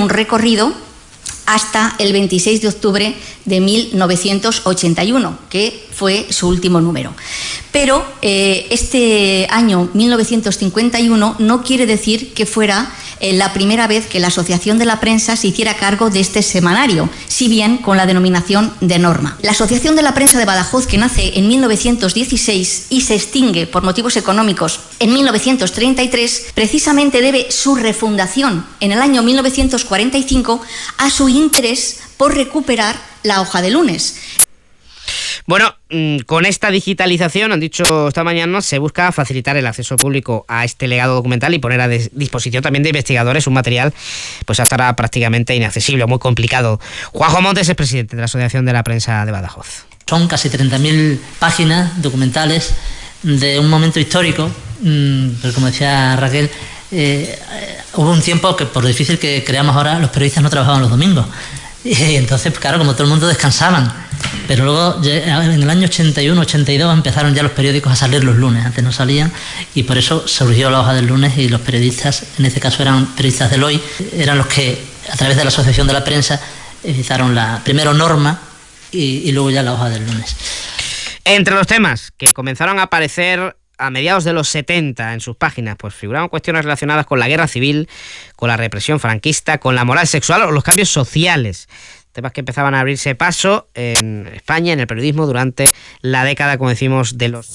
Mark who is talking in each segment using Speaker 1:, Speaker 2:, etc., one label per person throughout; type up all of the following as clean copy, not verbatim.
Speaker 1: un recorrido hasta el 26 de octubre de 1981, que fue su último número. Pero este año 1951 no quiere decir que fuera la primera vez que la Asociación de la Prensa se hiciera cargo de este semanario, si bien con la denominación de Norma. La Asociación de la Prensa de Badajoz, que nace en 1916 y se extingue por motivos económicos en 1933, precisamente debe su refundación en el año 1945 a su interés por recuperar la hoja de lunes.
Speaker 2: Bueno, con esta digitalización, han dicho esta mañana, se busca facilitar el acceso público a este legado documental y poner a disposición también de investigadores un material pues hasta ahora prácticamente inaccesible, muy complicado. Juanjo Montes es presidente de la Asociación de la Prensa de Badajoz.
Speaker 3: Son casi 30.000 páginas documentales de un momento histórico, pero como decía Raquel, hubo un tiempo que, por difícil que creamos ahora, los periodistas no trabajaban los domingos. Y entonces, claro, como todo el mundo descansaban. Pero luego, en el año 81, 82, empezaron ya los periódicos a salir los lunes. Antes no salían, y por eso surgió la hoja del lunes, y los periodistas, en este caso eran periodistas del hoy, eran los que, a través de la Asociación de la Prensa, editaron primero Norma y luego ya la hoja del lunes.
Speaker 2: Entre los temas que comenzaron a aparecer a mediados de los 70 en sus páginas, pues figuraban cuestiones relacionadas con la guerra civil, con la represión franquista, con la moral sexual o los cambios sociales. Temas que empezaban a abrirse paso en España, en el periodismo, durante la década, como decimos, de los...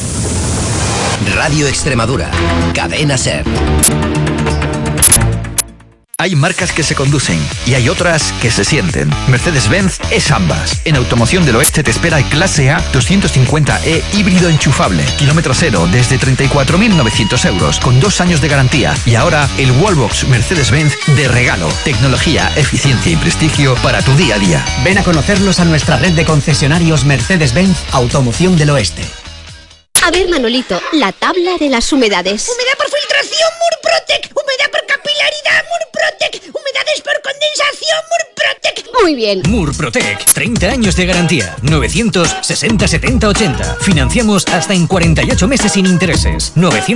Speaker 4: Radio Extremadura, Cadena SER. Hay marcas que se conducen y hay otras que se sienten. Mercedes-Benz es ambas. En Automoción del Oeste te espera el Clase A 250e híbrido enchufable. Kilómetro cero desde 34.900 euros con 2 años de garantía. Y ahora el Wallbox Mercedes-Benz de regalo. Tecnología, eficiencia y prestigio para tu día a día. Ven a conocerlos a nuestra red de concesionarios Mercedes-Benz Automoción del Oeste.
Speaker 5: A ver, Manolito, la tabla de las humedades.
Speaker 6: Humedad por filtración, Murprotec. Humedad por capilaridad, Murprotec. Humedades por condensación, Murprotec.
Speaker 5: Muy bien.
Speaker 4: Murprotec, 30 años de garantía. 960 70 80. Financiamos hasta en 48 meses sin intereses.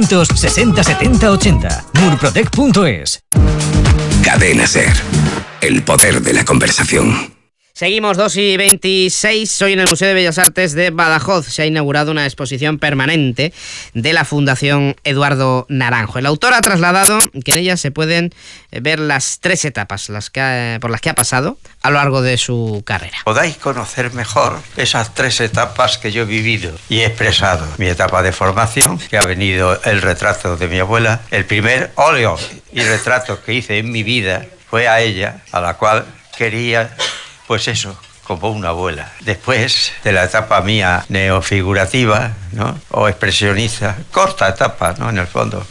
Speaker 4: 960 70 80. Murprotec.es. Cadena SER. El poder de la conversación.
Speaker 2: Seguimos 2:26. Hoy en el Museo de Bellas Artes de Badajoz se ha inaugurado una exposición permanente de la Fundación Eduardo Naranjo. El autor ha trasladado que en ella se pueden ver las 3 etapas por las que ha pasado a lo largo de su carrera.
Speaker 7: Podáis conocer mejor esas 3 etapas que yo he vivido y he expresado. Mi etapa de formación, que ha venido el retrato de mi abuela. El primer óleo y retrato que hice en mi vida fue a ella, a la cual quería... Pues eso, como una abuela. Después de la etapa mía neofigurativa, ¿no? O expresionista, corta etapa, ¿no? En el fondo,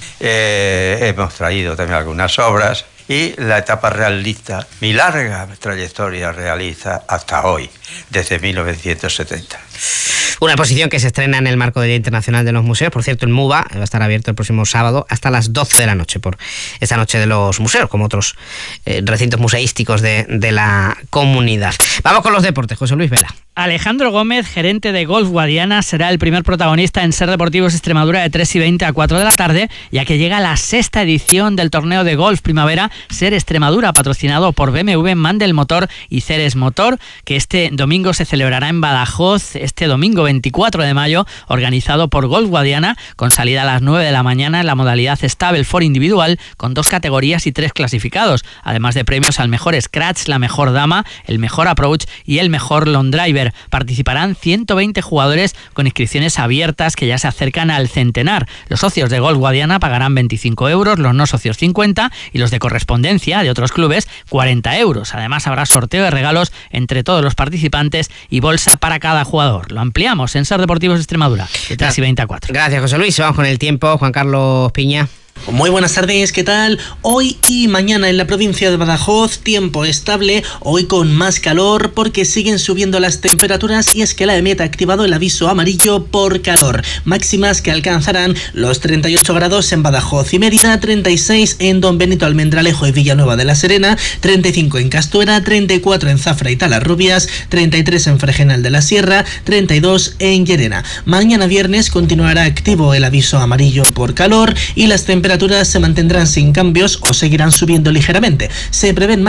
Speaker 7: hemos traído también algunas obras. Y la etapa realista, mi larga trayectoria realista hasta hoy, desde 1970.
Speaker 2: Una exposición que se estrena en el marco del Día Internacional de los Museos. Por cierto, el MUBA va a estar abierto el próximo sábado hasta las 12 de la noche por esta noche de los museos, como otros recintos museísticos de la comunidad. Vamos con los deportes. José Luis Vela.
Speaker 8: Alejandro Gómez, gerente de Golf Guadiana, será el primer protagonista en SER Deportivos Extremadura de 3:20 a 4 de la tarde, ya que llega la 6ª edición del torneo de golf primavera SER Extremadura, patrocinado por BMW, Mandel Motor y Ceres Motor, que este domingo se celebrará en Badajoz, este domingo 24 de mayo, organizado por Golf Guadiana, con salida a las 9 de la mañana en la modalidad Stable for individual, con 2 categorías y 3 clasificados, además de premios al mejor scratch, la mejor dama, el mejor approach y el mejor long driver. Participarán 120 jugadores con inscripciones abiertas que ya se acercan al centenar. Los socios de Golf Guadiana pagarán 25 euros, los no socios 50 y los de correspondencia de otros clubes 40 euros. Además habrá sorteo de regalos entre todos los participantes y bolsa para cada jugador. Lo ampliamos en SER Deportivos Extremadura de 3:20 a 4.
Speaker 2: Gracias, José Luis. Vamos con el tiempo. Juan Carlos Piña.
Speaker 9: Muy buenas tardes, ¿qué tal? Hoy y mañana en la provincia de Badajoz, tiempo estable, hoy con más calor porque siguen subiendo las temperaturas y es que la EMET ha activado el aviso amarillo por calor. Máximas que alcanzarán los 38 grados en Badajoz y Mérida, 36 en Don Benito Almendralejo y Villanueva de la Serena, 35 en Castuera, 34 en Zafra y Talarrubias, 33 en Fregenal de la Sierra, 32 en Llerena. Mañana viernes continuará activo el aviso amarillo por calor y las temperaturas se mantendrán sin cambios o seguirán subiendo ligeramente. Se prevén